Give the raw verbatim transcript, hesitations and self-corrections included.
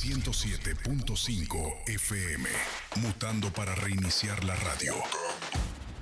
ciento siete punto cinco F M, mutando para reiniciar la radio.